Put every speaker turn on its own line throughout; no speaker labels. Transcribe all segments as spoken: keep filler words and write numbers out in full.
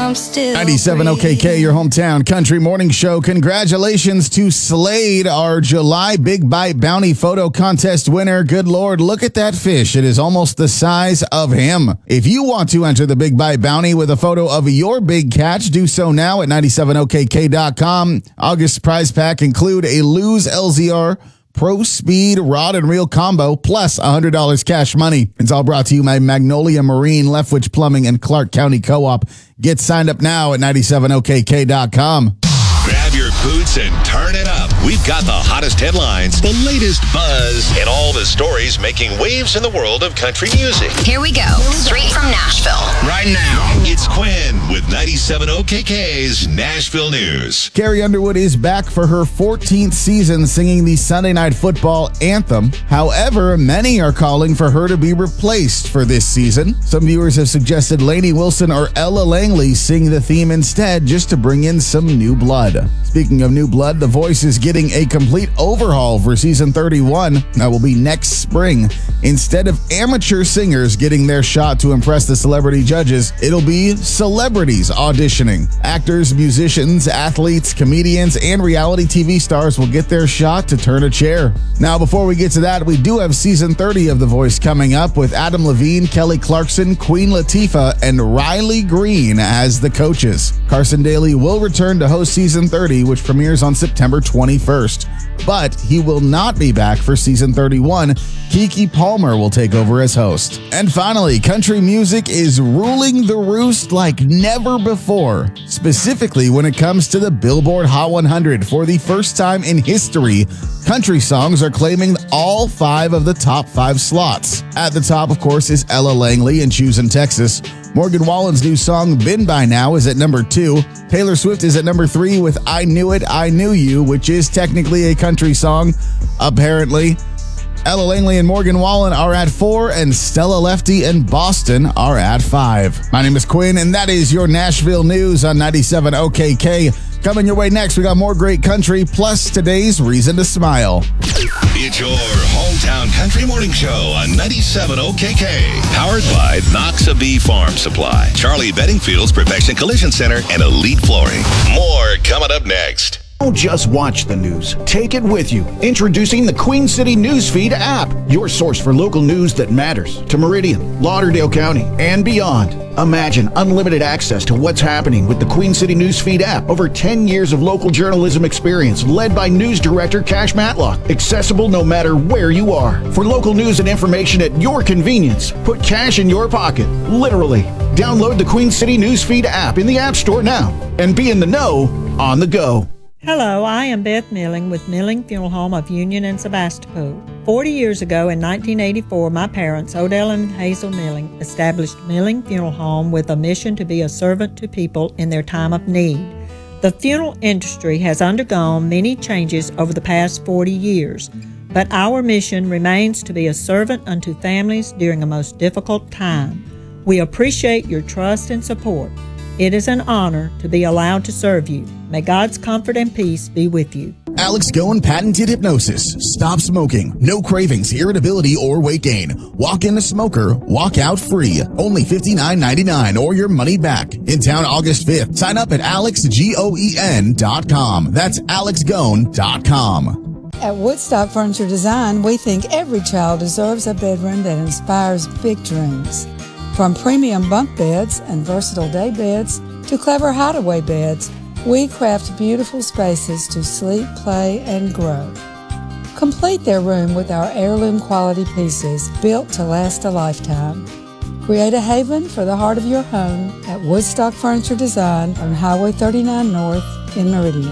I'm still
ninety-seven O K K, your hometown country morning show. Congratulations to Slade, our July Big Bite Bounty Photo Contest winner. Good Lord, look at that fish. It is almost the size of him. If you want to enter the Big Bite Bounty with a photo of your big catch, do so now at ninety-seven O K K dot com. August prize pack include a Lose L Z R Pro Speed Rod and Reel combo plus one hundred dollars cash money. It's all brought to you by Magnolia Marine, Leftwich Plumbing, and Clark County Co-op. Get signed up now at ninety-seven O K K dot com.
Grab your boots and turn it up. We've got the hottest headlines, the latest buzz, and all the stories making waves in the world of country music.
Here we go, straight from Nashville.
Right now, it's Quinn with ninety-seven O K K's Nashville News.
Carrie Underwood is back for her fourteenth season singing the Sunday Night Football anthem. However, many are calling for her to be replaced for this season. Some viewers have suggested Lainey Wilson or Ella Langley sing the theme instead just to bring in some new blood. Speaking of new blood, The Voice is getting a complete overhaul for season thirty-one. That will be next spring. Instead of amateur singers getting their shot to impress the celebrity judges, it'll be celebrities auditioning. Actors, musicians, athletes, comedians, and reality T V stars will get their shot to turn a chair. Now, before we get to that, we do have season thirty of The Voice coming up with Adam Levine, Kelly Clarkson, Queen Latifah, and Riley Green as the coaches. Carson Daly will return to host season thirty, which premieres on September twenty-first. But he will not be back for season thirty-one. Keke Palmer will take over as host. And finally, country music is ruling the roost like never before, specifically when it comes to the Billboard Hot one hundred. For the first time in history, country songs are claiming all five of the top five slots. At the top, of course, is Ella Langley and Choosing Texas. Morgan Wallen's new song, Been By Now, is at number two. Taylor Swift is at number three with I Knew It, I Knew You, which is technically a country song, apparently. Ella Langley and Morgan Wallen are at four, and Stella Lefty and Boston are at five. My name is Quinn, and that is your Nashville News on ninety-seven O K K. Coming your way next, we got more great country, plus today's Reason to Smile.
It's your hometown country morning show on ninety-seven O K K. Powered by Noxabee Farm Supply, Charlie Bedingfield's Perfection Collision Center, and Elite Flooring. More coming up next.
Don't just watch the news. Take it with you. Introducing the Queen City Newsfeed app, your source for local news that matters to Meridian, Lauderdale County, and beyond. Imagine unlimited access to what's happening with the Queen City Newsfeed app. Over ten years of local journalism experience led by news director Cash Matlock. Accessible no matter where you are. For local news and information at your convenience, put cash in your pocket, literally. Download the Queen City Newsfeed app in the App Store now and be in the know on the go.
Hello, I am Beth Milling with Milling Funeral Home of Union and Sebastopol. Forty years ago in nineteen eighty-four, my parents, Odell and Hazel Milling, established Milling Funeral Home with a mission to be a servant to people in their time of need. The funeral industry has undergone many changes over the past forty years, but our mission remains to be a servant unto families during a most difficult time. We appreciate your trust and support. It is an honor to be allowed to serve you. May God's comfort and peace be with you.
Alex Goen patented hypnosis. Stop smoking. No cravings, irritability, or weight gain. Walk in a smoker, walk out free. Only fifty-nine ninety-nine or your money back. In town August fifth. Sign up at alex goen dot com. That's alex goen dot com.
At Woodstock Furniture Design, we think every child deserves a bedroom that inspires big dreams. From premium bunk beds and versatile day beds to clever hideaway beds, we craft beautiful spaces to sleep, play, and grow. Complete their room with our heirloom quality pieces built to last a lifetime. Create a haven for the heart of your home at Woodstock Furniture Design on Highway thirty-nine North in Meridian.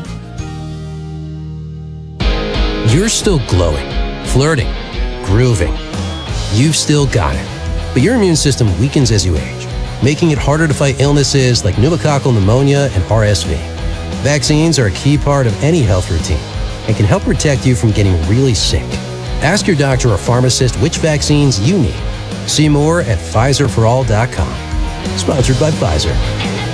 You're still glowing, flirting, grooving. You've still got it. But your immune system weakens as you age, making it harder to fight illnesses like pneumococcal pneumonia and R S V. Vaccines are a key part of any health routine and can help protect you from getting really sick. Ask your doctor or pharmacist which vaccines you need. See more at Pfizer for all dot com. Sponsored by Pfizer.